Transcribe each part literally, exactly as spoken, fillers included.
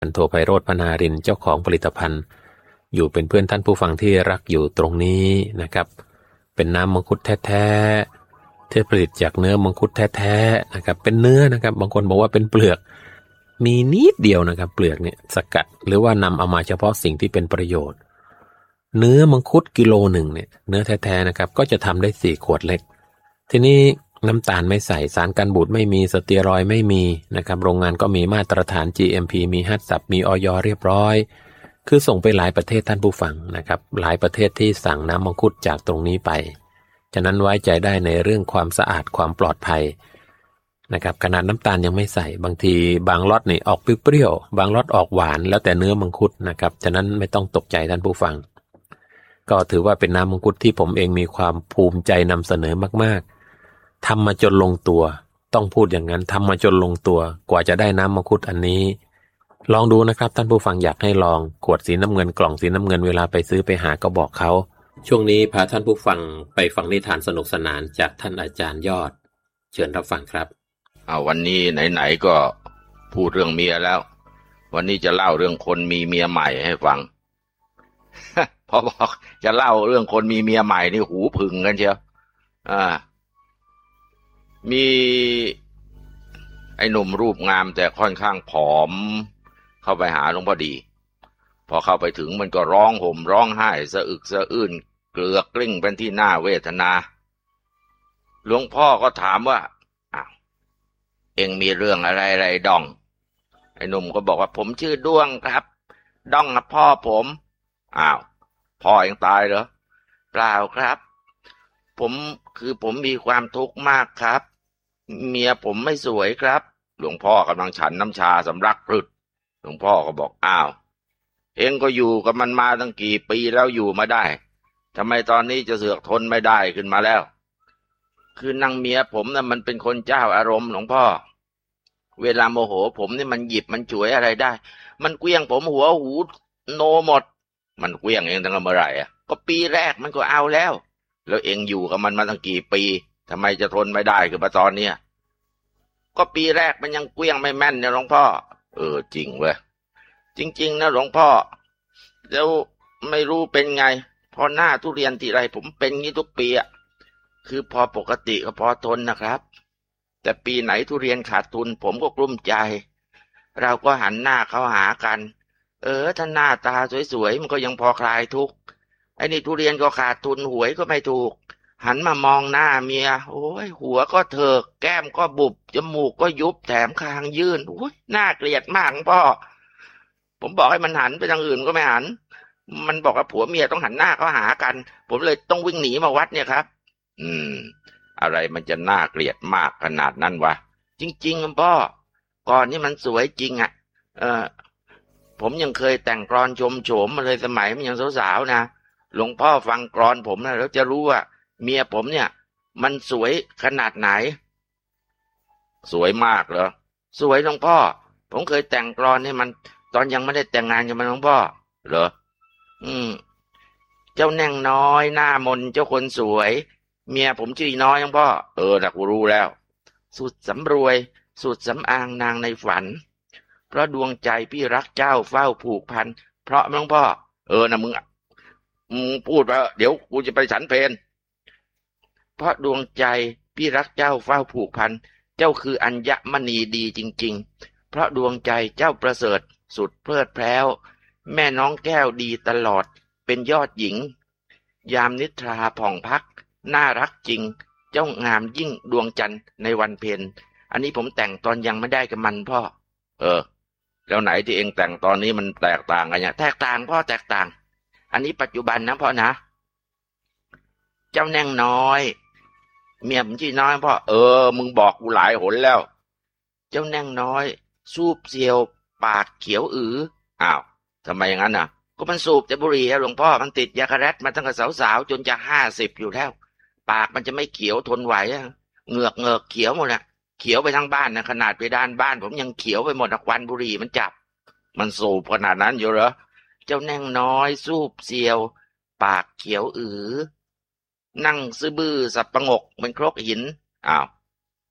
พันโทไพโรจน์ พนารินทร์เจ้าของผลิตภัณฑ์อยู่เป็นเพื่อนท่านผู้ฟังที่รักอยู่ตรงนี้นะครับเป็นน้ำมังคุดแท้ๆที่ผลิตจากเนื้อมังคุดแท้ๆนะครับเป็นเนื้อนะครับบางคนบอกว่าเป็นเปลือกมีนิดเดียวนะครับเปลือกเนี่ยสกัดหรือว่านำเอามาเฉพาะสิ่งที่เป็นประโยชน์เนื้อมังคุดกิโลหนึ่งเนี่ยเนื้อแท้ๆนะครับก็จะทำได้สี่ขวดเล็กทีนี้น้ำตาลไม่ใส่สารกันบูดไม่มีสเตียรอยด์ไม่มีนะครับโรงงานก็มีมาตรฐาน จี เอ็ม พี มีฮัตสับมีอย.เรียบร้อยคือส่งไปหลายประเทศท่านผู้ฟังนะครับหลายประเทศที่สั่งน้ำมังคุดจากตรงนี้ไปฉะนั้นไว้ใจได้ในเรื่องความสะอาดความปลอดภัยนะครับขนาดน้ำตาลยังไม่ใส่บางทีบางล็อตนี่ออกเปรี้ยวๆบางล็อตออกหวานแล้วแต่เนื้อมังคุดนะครับฉะนั้นไม่ต้องตกใจท่านผู้ฟังก็ถือว่าเป็นน้ำมังคุดที่ผมเองมีความภูมิใจนำเสนอมากๆทำมาจนลงตัวต้องพูดอย่างนั้นทำมาจนลงตัวกว่าจะได้น้ำมังคุดอันนี้ลองดูนะครับท่านผู้ฟังอยากให้ลองขวดสีน้ำเงินกล่องสีน้ำเงินเวลาไปซื้อไปหาก็บอกเขาช่วงนี้พาท่านผู้ฟังไปฟังนิทานสนุกสนานจากท่านอาจารย์ยอดเชิญรับฟังครับเอาวันนี้ไหนๆก็พูดเรื่องเมียแล้ววันนี้จะเล่าเรื่องคนมีเมียใหม่ให้ฟัง พอบอกจะเล่าเรื่องคนมีเมียใหม่นี่หูผึ่งกันเชียวอ่ามีไอ้หนุ่มรูปงามแต่ค่อนข้างผอมเข้าไปหาหลวงพ่อดีพอเข้าไปถึงมันก็ร้องห่มร้องไห้สะอึกสะอื้นเกลือกกลิ้งเป็นที่น่าเวทนาหลวงพ่อก็ถามว่าอ้าวเอ็งมีเรื่องอะไรอะไรดองไอ้หนุ่มก็บอกว่าผมชื่อด้วงครับด้องกับพ่อผมอ้าวพ่อเอ็งตายเหรอเปล่าครับผมคือผมมีความทุกข์มากครับเมียผมไม่สวยครับหลวงพ่อกำลังฉันน้ำชาสำลักพรึดหลวงพ่อก็บอกอ้าวเอ็งก็อยู่กับมันมาตั้งกี่ปีแล้วอยู่มาได้ทำไมตอนนี้จะเสือกทนไม่ได้ขึ้นมาแล้วคือนางเมียผมน่ะมันเป็นคนเจ้าอารมณ์หลวงพ่อเวลาโมโหผมนี่มันหยิบมันฉวยอะไรได้มันเกลี้ยงผมหัวหูโนหมดมันเกลี้ยงเองตั้งแต่เมื่อไหร่อ่ะก็ปีแรกมันก็เอาแล้วแล้วเอ็งอยู่กับมันมาตั้งกี่ปีทำไมจะทนไม่ได้คือมาตอนเนี้ยก็ปีแรกมันยังเกลี้ยงไม่แม่นเนี่ยหลวงพ่อเออจริงเว้ยจริงๆนะหลวงพ่อแล้วไม่รู้เป็นไงพอหน้าทุเรียนทีไรผมเป็นงี้ทุกปีอ่ะคือพอปกติก็พอทนนะครับแต่ปีไหนทุเรียนขาดทุนผมก็กลุ้มใจเราก็หันหน้าเข้าหากันเออถ้าหน้าตาสวยๆมันก็ยังพอคลายทุกข์ไอ้นี่ทุเรียนก็ขาดทุนหวยก็ไม่ถูกหันมามองหน้าเมียโอ้ยหัวก็เถิกแก้มก็บุบจมูกก็ยุบแถมคางยื่นโอ้ยน่าเกลียดมากพ่อผมบอกให้มันหันไปทางอื่นก็ไม่หันมันบอกว่าผัวเมียต้องหันหน้าเข้าหากันผมเลยต้องวิ่งหนีมาวัดเนี่ยครับอืมอะไรมันจะน่าเกลียดมากขนาดนั้นวะจริงๆพ่อก่อนนี่มันสวยจริงอ่ะเออผมยังเคยแต่งกลอนชมโฉมมาเลยสมัยมันยังสาวๆนะหลวงพ่อฟังกลอนผมนะแล้วจะรู้ว่าเมียผมเนี่ยมันสวยขนาดไหนสวยมากเหรอสวยหลวงพ่อผมเคยแต่งกลอนให้มันตอนยังไม่ได้แต่งงานกับมันหลวงพ่อเหรออืมเจ้าแน่งน้อยหน้ามนเจ้าคนสวยเมียผมชื่อน้อยหลวงพ่อเออแต่กูรู้แล้วสุดสำรวยสุดสำอางนางในฝันเพราะดวงใจพี่รักเจ้าเฝ้าผูกพันเพราะหลวงพ่อเออนะมึงมึงพูดไปเดี๋ยวกูจะไปฉันเพลเพราะดวงใจพี่รักเจ้าเฝ้าผูกพันเจ้าคืออัญมณีดีจริงๆเพราะดวงใจเจ้าประเสริฐสุดเพลิดเพลินแม่น้องแก้วดีตลอดเป็นยอดหญิงยามนิทราผ่องพักน่ารักจริงเจ้างามยิ่งดวงจันทร์ในวันเพ็ญอันนี้ผมแต่งตอนยังไม่ได้กับมันพ่อเออแล้วไหนที่เองแต่งตอนนี้มันแตกต่างกันเนี่ยแตกต่างพ่อแตกต่างอันนี้ปัจจุบันนะพ่อนะเจ้าแน่งน้อยเมียผมชื่อน้อยพ่อเออมึงบอกกูหลายหนแล้วเจ้าแน่งน้อยสูบเสียวปากเขียวอืออ้าวทำไมอย่างนั้นอ่ะก็มันสูบแต่บุหรี่หลวงพ่อมันติดยาคาแรตมาตั้งแต่สาวๆจนจะห้าสิบอยู่แล้วปากมันจะไม่เขียวทนไหวอ่ะเหงือกเหงือกเขียวหมดอ่ะเขียวไปทั้งบ้านนะขนาดเพดานบ้านผมยังเขียวไปหมดควันบุหรี่มันจับมันสูบขนาดนั้นอยู่เหรอเจ้าแน่งน้อยสูบเสียวปากเขียวอือนั่งซื่อบื้อสับประงกเป็นครกหินอ้าวท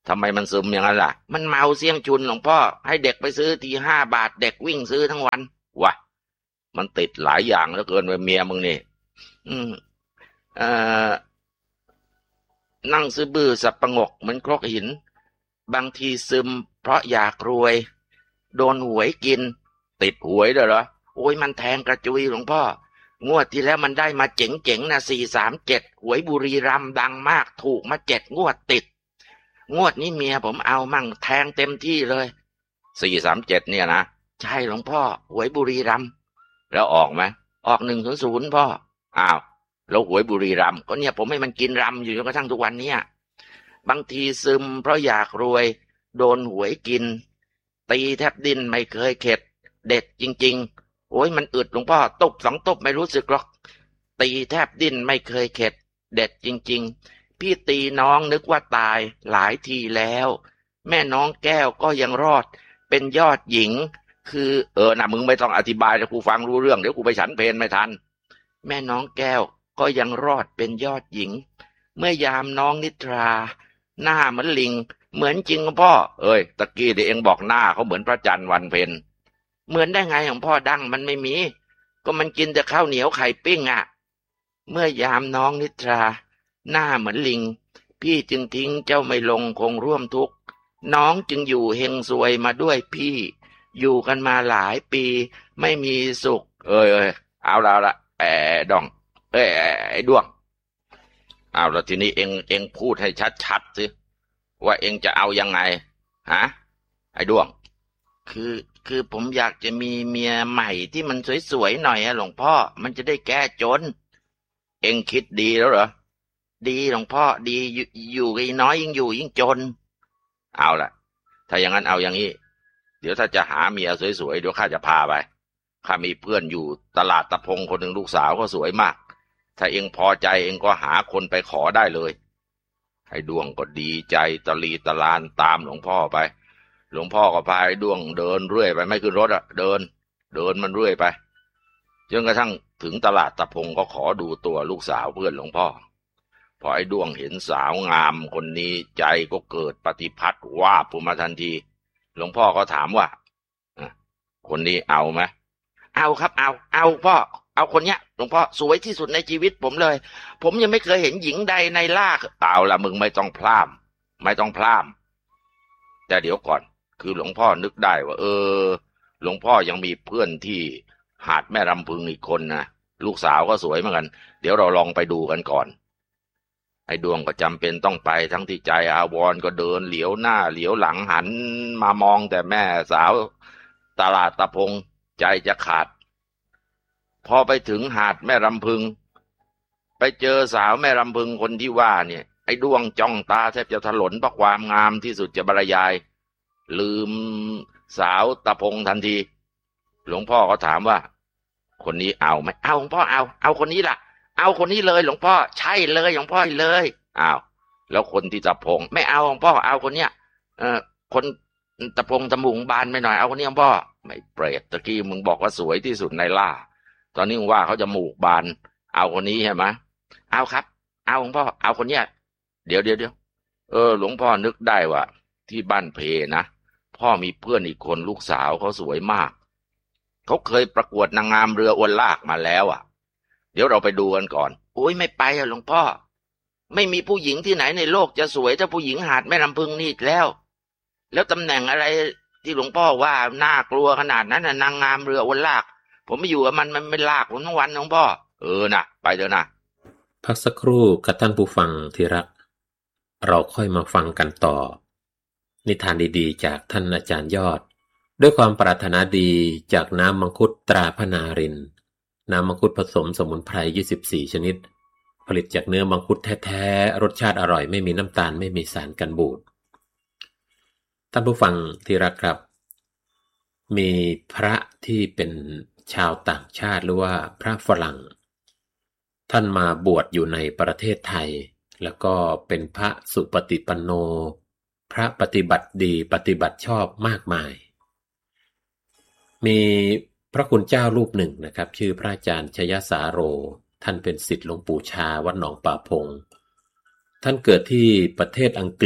ทำไมมันซึมอย่างนั้นล่ะมันเมาเสี่ยงชุนหลวงพ่อให้เด็กไปซื้อทีห้าบาทเด็กวิ่งซื้อทั้งวันวะมันติดหลายอย่างแล้วเกินไปเมียมึงนี่อืมเอ่อนั่งซื้อบื้อสับประงกเหมือนครกหินบางทีซึมเพราะอยากรวยโดนหวยกินติดหวยด้วยเหรอโอ้ยมันแทงกระจุยหลวงพ่องวดที่แล้วมันได้มาเจ๋งๆนะสี่สามเจ็ดหวยบุรีรัมย์ดังมากถูกมาเจ็ดงวดติดงวดนี้เมียผมเอามั่งแทงเต็มที่เลยสี่สามเจ็ดเนี่ยนะใช่หลวงพ่อหวยบุรีรัมย์แล้วออกไหมออกหนึ่งศูนย์ศูนย์พ่ออ้าวแล้วหวยบุรีรัมย์ก็เนี่ยผมให้มันกินรำอยู่จนกระทั่งทุกวันเนี้ยบางทีซึมเพราะอยากรวยโดนหวยกินตีแทบดิ้นไม่เคยเข็ดเด็ดจริงๆโอ้ยมันอึดหลวงพ่อตบสองตบไม่รู้สึกหรอกตีแทบดิ้นไม่เคยเข็ดเด็ดจริงๆพี่ตีน้องนึกว่าตายหลายทีแล้วแม่น้องแก้วก็ยังรอดเป็นยอดหญิงคือเออนะมึงไม่ต้องอธิบายแล้วกูฟังรู้เรื่องเดี๋ยวกูไปฉันเพลไม่ทันแม่น้องแก้วก็ยังรอดเป็นยอดหญิงเมื่อยามน้องนิทราหน้าเหมือนลิงเหมือนจริงพ่อเอ้ยตะกี้เดี๋ยวเองบอกหน้าเขาเหมือนพระจันทร์วันเพ็ญเหมือนได้ไงของพ่อดั้งมันไม่มีก็มันกินแต่ข้าวเหนียวไข่ปิ้งอ่ะเมื่อยามน้องนิทราหน้าเหมือนลิงพี่จึงทิ้งเจ้าไม่ลงคงร่วมทุกข์น้องจึงอยู่เฮงซวยมาด้วยพี่อยู่กันมาหลายปีไม่มีสุขเอ้ยเอ้ยเอาละเอาละแอบดองเอ้ยไอ้ด้วงเอาแล้วทีนี้เองเองพูดให้ชัดๆสิว่าเองจะเอายังไงฮะไอ้ด้วงคือคือผมอยากจะมีเมียใหม่ที่มันสวยๆหน่อยอะหลวงพ่อมันจะได้แก้จนเองคิดดีแล้วเหรอดีหลวงพ่อดีอยู่อยู่กับน้อยยิ่งอยู่ยิ่งจนเอาล่ะถ้าอย่างนั้นเอาอย่างนี้เดี๋ยวถ้าจะหาเมียสวยๆเดี๋ยวข้าจะพาไปข้ามีเพื่อนอยู่ตลาดตะพงคนหนึ่งลูกสาวก็สวยมากถ้าเองพอใจเองก็หาคนไปขอได้เลยไอ้ดวงก็ดีใจตะลีตะลานตามหลวงพ่อไปหลวงพ่อก็พาไอ้ดวงเดินเรื่อยไปไม่ขึ้นรถอะเดินเดินมันเรื่อยไปจนกระทั่งถึงตลาดตะพงก็ขอดูตัวลูกสาวเพื่อนหลวงพ่อพอไอ้ดวงเห็นสาวงามคนนี้ใจก็เกิดปฏิพัทธ์วาบมาทันทีหลวงพ่อก็ถามว่าคนนี้เอาไหมเอาครับเอาเอาพ่อเอาคนเนี้ยหลวงพ่อสวยที่สุดในชีวิตผมเลยผมยังไม่เคยเห็นหญิงใดในล่าเอาละมึงไม่ต้องพลาดไม่ต้องพลาดแต่เดี๋ยวก่อนคือหลวงพ่อนึกได้ว่าเออหลวงพ่อยังมีเพื่อนที่หาดแม่รำพึงอีกคนนะลูกสาวก็สวยเหมือนกันเดี๋ยวเราลองไปดูกันก่อนไอ้ดวงก็จำเป็นต้องไปทั้งที่ใจอาวรณ์ก็เดินเหลียวหน้าเหลียวหลังหันมามองแต่แม่สาวตลาดตะพงใจจะขาดพอไปถึงหาดแม่รำพึงไปเจอสาวแม่รำพึงคนที่ว่าเนี่ยไอ้ดวงจ้องตาแทบจะถลนเพราะความงามที่สุดจะบรรยายลืมสาวตะพงทันทีหลวงพ่อก็ถามว่าคนนี้เอาไหมเอาหลวงพ่อเอาเอาคนนี้ล่ะเอาคนนี้เลยหลวงพ่อใช่เลยหลวงพ่อเลยอ้าวแล้วคนที่ตะพงไม่เอาหลวงพ่อเอาคนเนี้ยเออคนตะพงตะมุงบานไปหน่อยเอาคนนี้หลวงพ่อไม่เปรตตะกี้มึงบอกว่าสวยที่สุดในล่าตอนนี้มึงว่าเขาจะหมูกบานเอาคนนี้ใช่ไหมเอาครับเอาหลวงพ่อเอาคนเนี้ยเดี๋ยวเดี๋ยวเดี๋ยวเออหลวงพ่อนึกได้ว่าที่บ้านเพนะพ่อมีเพื่อนอีกคนลูกสาวเขาสวยมากเขาเคยประกวดนางงามเรืออวนลากมาแล้วอ่ะเดี๋ยวเราไปดูกันก่อนโอ้ยไม่ไปอ่ะหลวงพ่อไม่มีผู้หญิงที่ไหนในโลกจะสวยเท่าผู้หญิงหาดแม่ลำพึงนี่อีกแล้วแล้วตำแหน่งอะไรที่หลวงพ่อว่าน่ากลัวขนาดนั้นน่ะนางงามเรืออวนลากผมไม่อยู่กับมันมันไม่ลากผมทั้งวันหลวงพ่อเออนะไปเถอะนะพักสักครู่กับท่านผู้ฟังที่รักเราค่อยมาฟังกันต่อนิทานดีๆจากท่านอาจารย์ยอดด้วยความปรารถนาดีจากน้ำมังคุดตราพนารินน้ำมังคุดผสมสมุนไพรยี่สิบสี่ชนิดผลิตจากเนื้อมังคุดแท้ๆรสชาติอร่อยไม่มีน้ำตาลไม่มีสารกันบูดท่านผู้ฟังที่รักครับมีพระที่เป็นชาวต่างชาติหรือว่าพระฝรั่งท่านมาบวชอยู่ในประเทศไทยแล้วก็เป็นพระสุปฏิปันโนพระปฏิบัติดีปฏิบัติชอบมากมายมีพระคุณเจ้ารูปหนึ่งนะครับชื่อพระอาจารย์ชยสาโรท่านเป็นศิษย์หลวงปู่ชาวัดหนองป่าพงท่านเกิดที่ประเทศอังกฤษ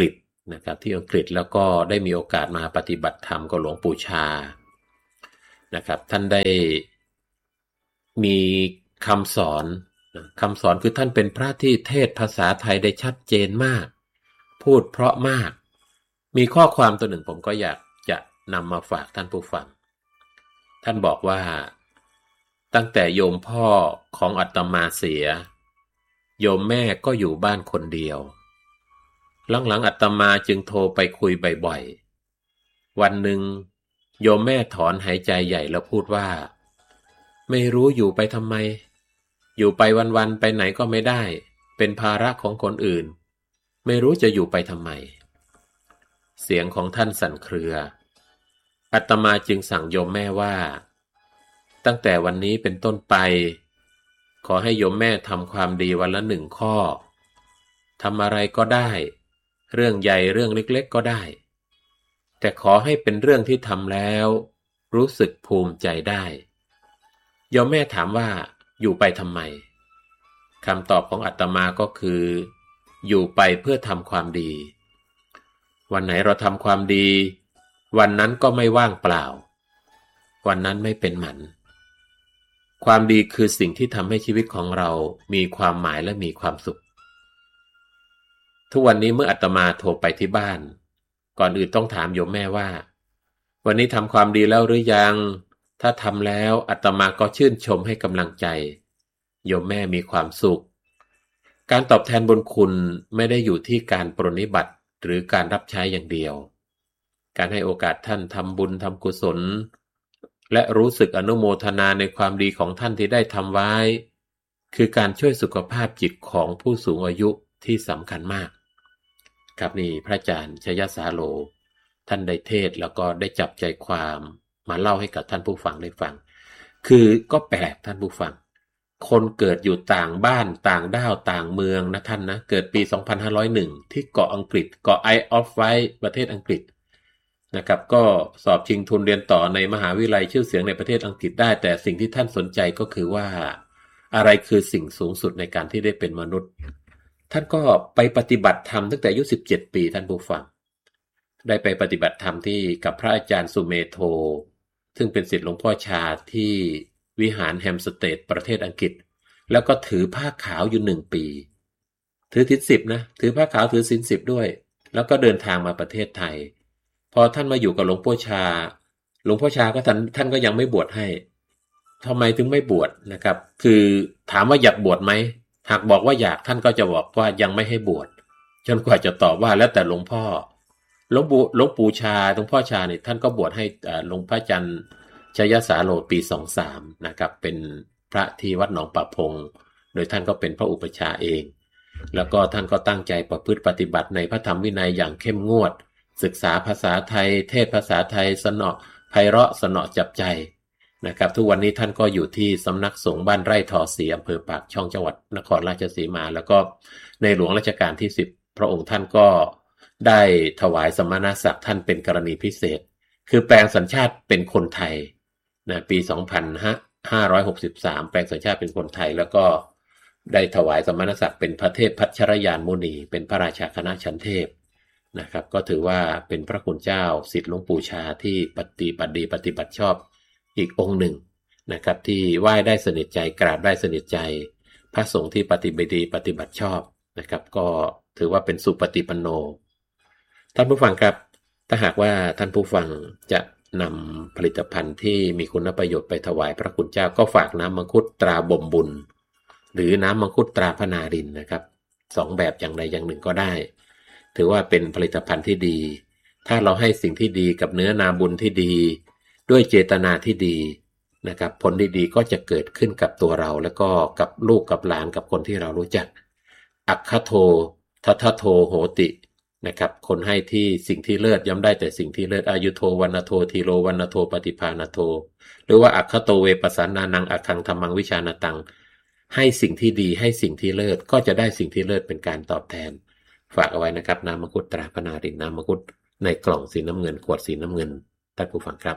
นะครับที่อังกฤษแล้วก็ได้มีโอกาสมาปฏิบัติธรรมกับหลวงปู่ชานะครับท่านได้มีคำสอนคำสอนคือท่านเป็นพระที่เทศภาษาไทยได้ชัดเจนมากพูดเพราะมากมีข้อความตัวหนึ่งผมก็อยากจะนำมาฝากท่านผู้ฟังท่านบอกว่าตั้งแต่โยมพ่อของอาตมาเสียโยมแม่ก็อยู่บ้านคนเดียวหลังๆอาตมาจึงโทรไปคุยบ่อยๆวันหนึ่งโยมแม่ถอนหายใจใหญ่แล้วพูดว่าไม่รู้อยู่ไปทำไมอยู่ไปวันๆไปไหนก็ไม่ได้เป็นภาระของคนอื่นไม่รู้จะอยู่ไปทำไมเสียงของท่านสั่นเครืออาตมาจึงสั่งโยมแม่ว่าตั้งแต่วันนี้เป็นต้นไปขอให้โยมแม่ทำความดีวันละหนึ่งข้อทำอะไรก็ได้เรื่องใหญ่เรื่องเล็กๆก็ได้แต่ขอให้เป็นเรื่องที่ทำแล้วรู้สึกภูมิใจได้โยมแม่ถามว่าอยู่ไปทำไมคำตอบของอาตมาก็คืออยู่ไปเพื่อทำความดีวันไหนเราทำความดีวันนั้นก็ไม่ว่างเปล่าวันนั้นไม่เป็นหมันความดีคือสิ่งที่ทำให้ชีวิตของเรามีความหมายและมีความสุขทุกวันนี้เมื่ออาตมาโทรไปที่บ้านก่อนอื่นต้องถามโยมแม่ว่าวันนี้ทำความดีแล้วหรือยังถ้าทำแล้วอาตมาก็ชื่นชมให้กำลังใจโยมแม่มีความสุขการตอบแทนบุญคุณไม่ได้อยู่ที่การปรนนิบัติหรือการรับใช้อย่างเดียวการให้โอกาสท่านทำบุญทำกุศลและรู้สึกอนุโมทนาในความดีของท่านที่ได้ทำไว้คือการช่วยสุขภาพจิตของผู้สูงอายุที่สำคัญมากครับนี่พระอาจารย์ชยสาโลท่านได้เทศแล้วก็ได้จับใจความมาเล่าให้กับท่านผู้ฟังได้ฟังคือก็แปลกท่านผู้ฟังคนเกิดอยู่ต่างบ้านต่างด้าวต่างเมืองนะท่านนะเกิดปีสองพันห้าร้อยเอ็ดที่เกาะอังกฤษเกาะไอออฟไวท์ประเทศอังกฤษนะครับก็สอบชิงทุนเรียนต่อในมหาวิทยาลัยชื่อเสียงในประเทศอังกฤษได้แต่สิ่งที่ท่านสนใจก็คือว่าอะไรคือสิ่งสูงสุดในการที่ได้เป็นมนุษย์ท่านก็ไปปฏิบัติธรรมตั้งแต่อายุสิบเจ็ดปีท่านผู้ฟังได้ไปปฏิบัติธรรมที่กับพระอาจารย์สุเมโธซึ่งเป็นศิษย์หลวงพ่อชาที่วิหารแฮมสเตดประเทศอังกฤษแล้วก็ถือผ้าขาวอยู่หนึ่งปีถือศีลสิบนะถือผ้าขาวถือศีลสิบด้วยแล้วก็เดินทางมาประเทศไทยพอท่านมาอยู่กับหลวงพ่อชาหลวงพ่อชาก็ท่านท่านก็ยังไม่บวชให้ทำไมถึงไม่บวชนะครับคือถามว่าอยากบวชไหมหากบอกว่าอยากท่านก็จะบอกว่ายังไม่ให้บวชจนกว่าจะตอบว่าแล้วแต่หลวงพ่อหลวงปู่หลวงปู่ชาหลวงพ่อชาเนี่ยท่านก็บวชให้หลวงพ่อจันทร์ชยสาโลปีสองสามนะครับเป็นพระที่วัดหนองประพงโดยท่านก็เป็นพระอุปัชฌาย์เองแล้วก็ท่านก็ตั้งใจประพฤติปฏิบัติในพระธรรมวินัยอย่างเข้มงวดศึกษาภาษาไทยเทศภาษาไทยสนอไพเราะสนอจับใจนะครับทุกวันนี้ท่านก็อยู่ที่สำนักสงฆ์บ้านไร่ทอศรีอำเภอปากช่องจังหวัดนครราชสีมาแล้วก็ในหลวงรัชกาลที่สิบพระองค์ท่านก็ได้ถวายสมณศักดิ์ท่านเป็นกรณีพิเศษคือแปลงสัญชาติเป็นคนไทยนะปีสองพันห้าร้อยหกสิบสามแปลงสัญชาติเป็นคนไทยแล้วก็ได้ถวายสมณศักดิ์เป็นพระเทพพัชรยานมุนีเป็นพระราชาคณะชั้นเทพนะครับก็ถือว่าเป็นพระคุณเจ้าศิษย์หลวงปู่ชาที่ปฏิบัติดีปฏิบัติชอบอีกองค์หนึ่งนะครับที่ไหว้ได้สนิทใจกราบได้สนิทใจพระสงฆ์ที่ปฏิบัติดีปฏิบัติชอบนะครับก็ถือว่าเป็นสุปฏิปันโนท่านผู้ฟังครับถ้าหากว่าท่านผู้ฟังจะนำผลิตภัณฑ์ที่มีคุณประโยชน์ไปถวายพระคุณเจ้าก็ฝากน้ำมังคุดตราบ่มบุญหรือน้ำมังคุดตราพนารินนะครับสองแบบอย่างใดอย่างหนึ่งก็ได้ถือว่าเป็นผลิตภัณฑ์ที่ดีถ้าเราให้สิ่งที่ดีกับเนื้อนาบุญที่ดีด้วยเจตนาที่ดีนะครับผลดีๆก็จะเกิดขึ้นกับตัวเราแล้วก็กับลูกกับหลานกับคนที่เรารู้จักอัคคโททัทโทโหตินะครับคนให้ที่สิ่งที่เลิศย่อมได้แต่สิ่งที่เลิศอายุโทวันโททีโรวันโทปฏิภาณโทหรือว่าอัคคโตเวปัสสานานังอัคคังธรรมังวิชาณตังให้สิ่งที่ดีให้สิ่งที่เลิศก็จะได้สิ่งที่เลิศเป็นการตอบแทนฝากเอาไว้นะครับน้ำมังคุดตราพนารินน้ำมังคุดในกล่องสีน้ำเงินขวดสีน้ำเงินท่านผู้ฟังครับ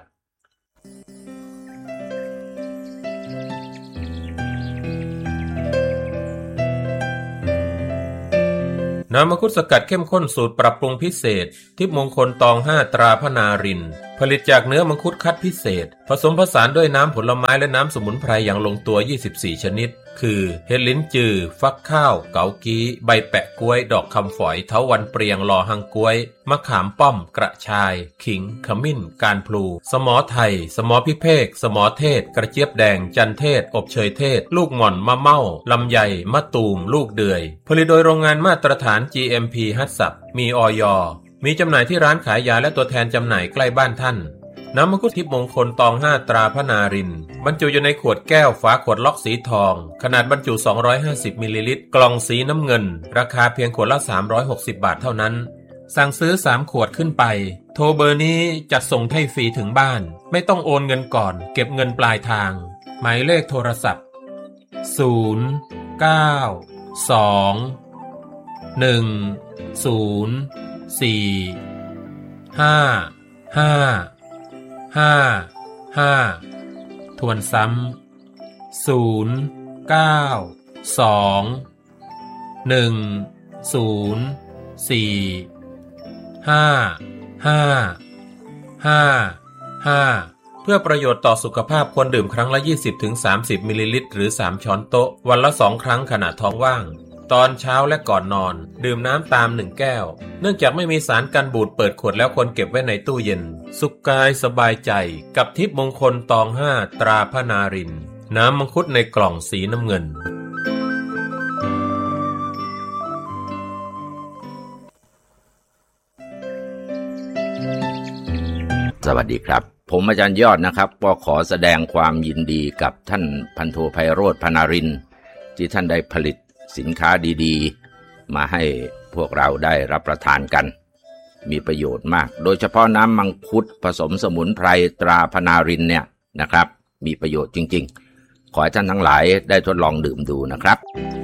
น้ำมังคุดสกัดเข้มข้นสูตรปรับปรุงพิเศษทิพย์มงคลตองห้าตราพนารินผลิตจากเนื้อมังคุดคัดพิเศษผสมผสานด้วยน้ำผลไม้และน้ำสมุนไพรอย่างลงตัวยี่สิบสี่ชนิดคือเห็ดลิ้นจือฟักข้าวเกากี้ใบแปะกล้วยดอกคำฝอยเถาวัลย์เปรียงลอหังกล้วยมะขามป้อมกระชายขิงขมิ้นการพลูสมอไทยสมอพิเภกสมอเทศกระเจี๊ยบแดงจันเทศอบเชยเทศลูกหม่อนมะเม่าลำไยมะตูมลูกเดือยผลิตโดยโรงงานมาตรฐาน จี เอ็ม พี ฮัตสับมีอย.มีจำหน่ายที่ร้านขายยาและตัวแทนจำหน่ายใกล้บ้านท่านน้ำมังคุดทิพย์มงคลตองห้าตราพนารินบรรจุอยู่ในขวดแก้วฝาขวดล็อกสีทองขนาดบรรจุสองร้อยห้าสิบมิลลิลิตรกล่องสีน้ำเงินราคาเพียงขวดละสามร้อยหกสิบบาทเท่านั้นสั่งซื้อสามขวดขึ้นไปโทรเบอร์นี้จัดส่งให้ฟรีถึงบ้านไม่ต้องโอนเงินก่อนเก็บเงินปลายทางหมายเลขโทรศัพท์ศูนย์ เก้า สอง หนึ่ง ศูนย์ สี่ ห้า ห้า ห้า ห้าทวนซ้ำศูนย์ เก้า สอง หนึ่ง ศูนย์ สี่ ห้า ห้า ห้า ห้าเพื่อประโยชน์ต่อสุขภาพควรดื่มครั้งละ ยี่สิบถึงสามสิบ มิลลิลิตรหรือสามช้อนโต๊ะวันละสองครั้งขณะท้องว่างตอนเช้าและก่อนนอนดื่มน้ำตามหนึ่งแก้วเนื่องจากไม่มีสารกันบูดเปิดขวดแล้วควรเก็บไว้ในตู้เย็นสุขกายสบายใจกับทิพย์มงคลตองห้าตราพนารินน้ำมังคุดในกล่องสีน้ำเงินสวัสดีครับผมอาจารย์ยอดนะครับก็ขอแสดงความยินดีกับท่านพันโทไพโรจน์พนารินที่ท่านได้ผลิตสินค้าดีๆมาให้พวกเราได้รับประทานกันมีประโยชน์มากโดยเฉพาะน้ำมังคุดผสมสมุนไพรตราพนารินเนี่ยนะครับมีประโยชน์จริงๆขอให้ท่านทั้งหลายได้ทดลองดื่มดูนะครับ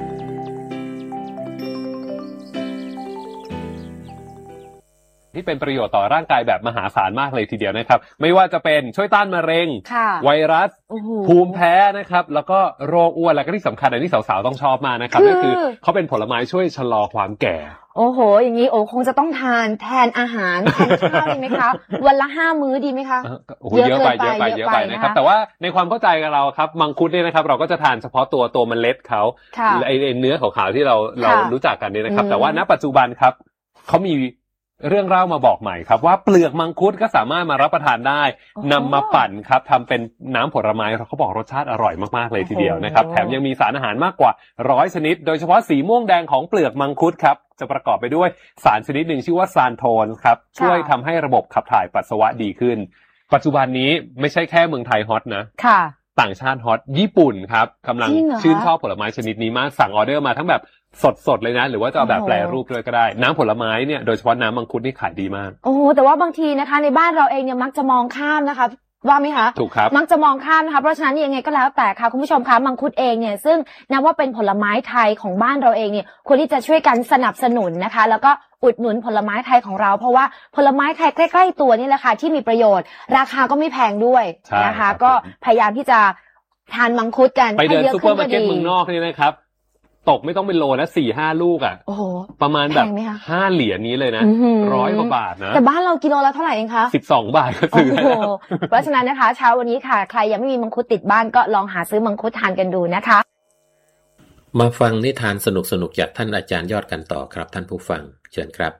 ที่เป็นประโยชน์ต่อร่างกายแบบมหาศาลมากเลยทีเดียวนะครับไม่ว่าจะเป็นช่วยต้านมะเร็งไวรัสภูมิแพ้นะครับแล้วก็โรคอ้วนแล้วก็ที่สำคัญอันนี้สาวๆต้องชอบมากนะครับก็คือเขาเป็นผลไม้ช่วยชะลอความแก่โอ้โหอย่างนี้โอ้คงจะต้องทานแทนอาหารแทนข้าวดีไหมคะวันละห้ามื้อดีไหมคะโอ้โหเยอะไปเยอะไปเยอะไปนะครับแต่ว่าในความเข้าใจกับเราครับมังคุดเนี่ยนะครับเราก็จะทานเฉพาะตัวตัวเมล็ดเขาไอเนื้อขาวๆที่เราเรารู้จักกันนี่นะครับแต่ว่าณปัจจุบันครับเขามีเรื่องเล่ามาบอกใหม่ครับว่าเปลือกมังคุดก็สามารถมารับประทานได้นำมาปั่นครับทำเป็นน้ำผลไม้เขาบอกรสชาติอร่อยมากๆเลยทีเดียวนะครับแถมยังมีสารอาหารมากกว่าร้อยชนิดโดยเฉพาะสีม่วงแดงของเปลือกมังคุดครับจะประกอบไปด้วยสารชนิดหนึ่งชื่อว่าซานโทนครับช่วยทำให้ระบบขับถ่ายปัสสาวะดีขึ้นปัจจุบันนี้ไม่ใช่แค่เมืองไทยฮอตนะค่ะต่างชาติฮอตญี่ปุ่นครับกำลังชื่นชอบผลไม้ชนิดนี้มากสั่งออเดอร์มาทั้งแบบสดๆเลยนะหรือว่าจะเอาแบบแปรรูปด้วยก็ได้น้ำผลไม้เนี่ยโดยเฉพาะน้ำมังคุดนี่ขายดีมากโอ้แต่ว่าบางทีนะคะในบ้านเราเองเนี่ยมักจะมองข้ามนะคะว่าไหมคะถูกครับมักจะมองข้ามนะคะเพราะฉะนั้นยังไงก็แล้วแต่ค่ะคุณผู้ชมคะมังคุดเองเนี่ยซึ่งนับว่าเป็นผลไม้ไทยของบ้านเราเองเนี่ยควรที่จะช่วยกันสนับสนุนนะคะแล้วก็อุดหนุนผลไม้ไทยของเราเพราะว่าผลไม้ไทยใกล้ๆตัวนี่แหละค่ะที่มีประโยชน์ราคาก็ไม่แพงด้วยนะคะก็พยายามที่จะทานมังคุดกันไปเดินซุปเปอร์มาร์เก็ตเมืองนอกนี่นะครับตกไม่ต้องเป็นโลนะสี่ห้าลูกอ่ะโอ้โหประมาณแบบห้าเหรียญนี้เลยนะร้อยกว่าบาทนะแต่บ้านเรากิโลละเท่าไหร่เองคะสิบสองบาทก็ซื้อแล้วเพราะฉะนั้นนะคะเช้าวันนี้ค่ะใครยังไม่มีมังคุดติดบ้านก็ลองหาซื้อมังคุดทานกันดูนะคะมาฟังนิทานสนุกๆจากท่านอาจารย์ยอดกันต่อครับท่านผู้ฟังเชิญครับ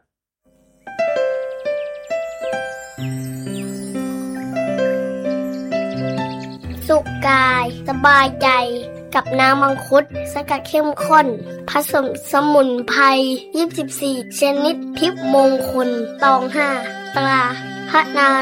สุขกายสบายใจกับน้ำมังคุดสกัดเข้มข้นผสมสมุนไพรยี่สิบสี่ชนิดทิพย์มงคลตองห้าตราพนา